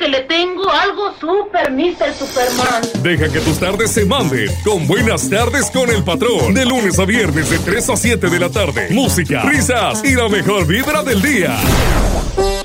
que le tengo algo super, Mr. Superman. Deja que tus tardes se manden con Buenas Tardes con el Patrón. De lunes a viernes de 3 a 7 de la tarde. Música, risas y la mejor vibra del día.